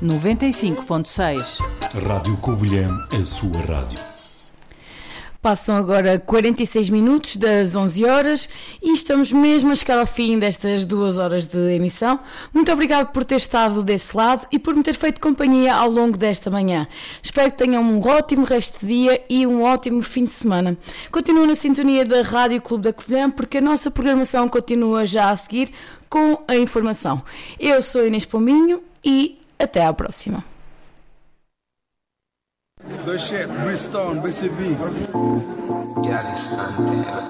95.6. Rádio Covilhã, a sua rádio. Passam agora 46 minutos das 11 horas e estamos mesmo a chegar ao fim destas 2 horas de emissão. Muito obrigado por ter estado desse lado e por me ter feito companhia ao longo desta manhã. Espero que tenham um ótimo resto de dia e um ótimo fim de semana. Continuo na sintonia da Rádio Clube da Covilhã porque a nossa programação continua já a seguir com a informação. Eu sou Inês Pombinho e até à próxima. The ship, Bristol, BCV. Yeah, listen.